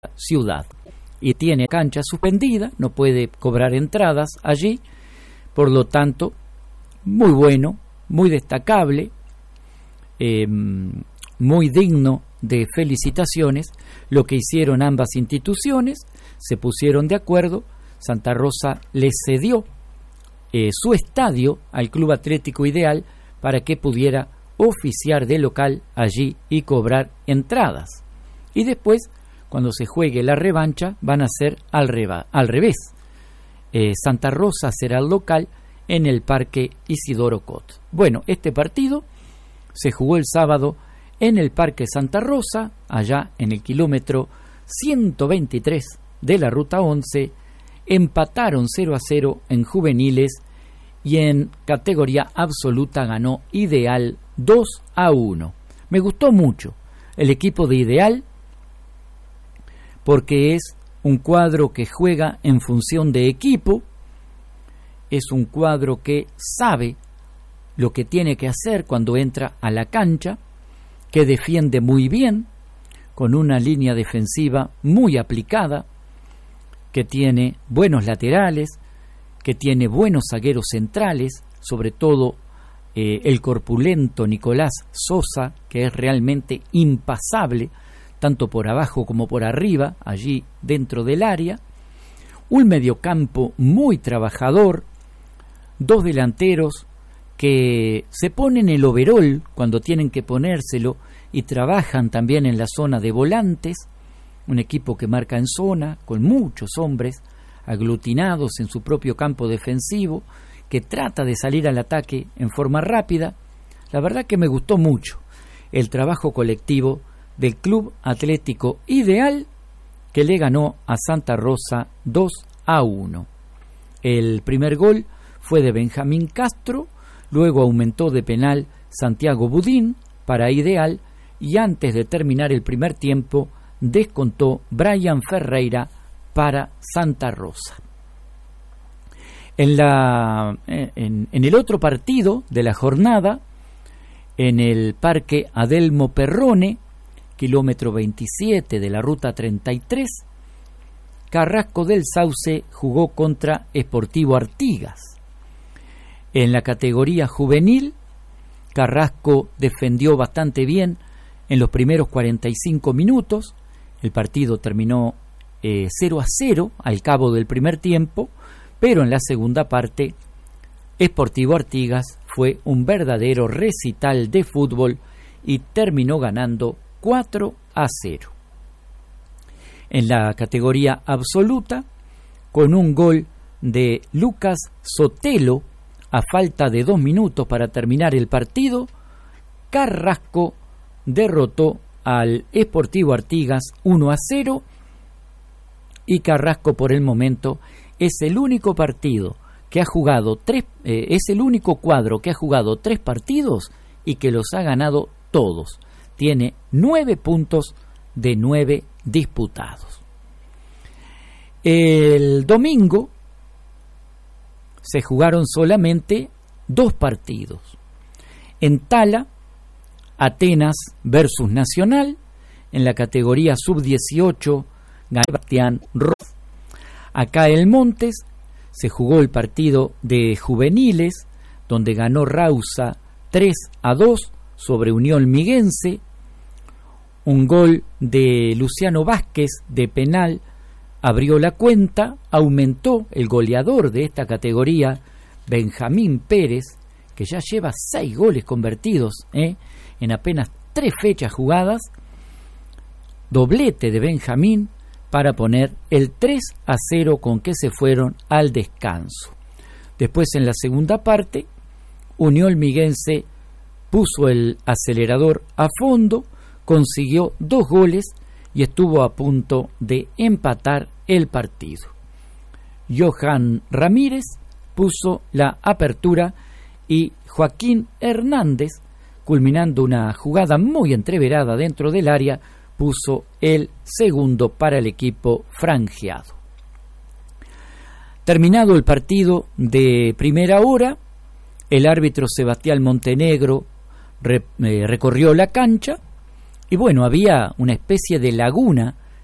ciudad. Y tiene cancha suspendida, no puede cobrar entradas allí, por lo tanto, muy bueno, muy destacable, muy digno de felicitaciones lo que hicieron ambas instituciones. Se pusieron de acuerdo, Santa Rosa le cedió su estadio al Club Atlético Ideal para que pudiera oficiar de local allí y cobrar entradas. Y después, cuando se juegue la revancha, van a ser al revés. Santa Rosa será el local en el Parque Isidoro Cot. Bueno, este partido se jugó el sábado en el Parque Santa Rosa, allá en el kilómetro 123 de la Ruta 11, empataron 0-0 en juveniles y en categoría absoluta ganó Ideal 2-1. Me gustó mucho el equipo de Ideal porque es un cuadro que juega en función de equipo, es un cuadro que sabe lo que tiene que hacer cuando entra a la cancha, que defiende muy bien, con una línea defensiva muy aplicada, que tiene buenos laterales, que tiene buenos zagueros centrales, sobre todo el corpulento Nicolás Sosa, que es realmente impasable, tanto por abajo como por arriba, allí dentro del área. Un mediocampo muy trabajador, dos delanteros que se ponen el overol cuando tienen que ponérselo y trabajan también en la zona de volantes. Un equipo que marca en zona, con muchos hombres aglutinados en su propio campo defensivo, que trata de salir al ataque en forma rápida. La verdad que me gustó mucho el trabajo colectivo del Club Atlético Ideal, que le ganó a Santa Rosa 2-1. El primer gol fue de Benjamín Castro, luego aumentó de penal Santiago Budín para Ideal y antes de terminar el primer tiempo descontó Brian Ferreira para Santa Rosa. En el otro partido de la jornada, en el Parque Adelmo Perrone, kilómetro 27 de la Ruta 33, Carrasco del Sauce jugó contra Sportivo Artigas. En la categoría juvenil, Carrasco defendió bastante bien en los primeros 45 minutos. El partido terminó 0-0 al cabo del primer tiempo, pero en la segunda parte, Sportivo Artigas fue un verdadero recital de fútbol y terminó ganando 4-0. En la categoría absoluta, con un gol de Lucas Sotelo a falta de 2 minutos para terminar el partido, Carrasco derrotó al Sportivo Artigas 1-0 y Carrasco por el momento es el único partido que ha jugado es el único cuadro que ha jugado 3 partidos y que los ha ganado todos. Tiene 9 puntos de 9 disputados. El domingo se jugaron solamente 2 partidos. En Tala, Atenas versus Nacional, en la categoría sub-18, ganó Sebastián Ross. Acá en Montes se jugó el partido de juveniles, donde ganó Rausa 3-2 sobre Unión Miguense. Un gol de Luciano Vázquez de penal abrió la cuenta, aumentó el goleador de esta categoría, Benjamín Pérez, que ya lleva 6 goles convertidos en apenas 3 fechas jugadas. Doblete de Benjamín para poner el 3-0 con que se fueron al descanso. Después, en la segunda parte, Unión Miguense puso el acelerador a fondo, consiguió 2 goles y estuvo a punto de empatar el partido. Johan Ramírez puso la apertura y Joaquín Hernández, culminando una jugada muy entreverada dentro del área, puso el segundo para el equipo franjeado. Terminado el partido de primera hora, el árbitro Sebastián Montenegro recorrió la cancha y bueno, había una especie de laguna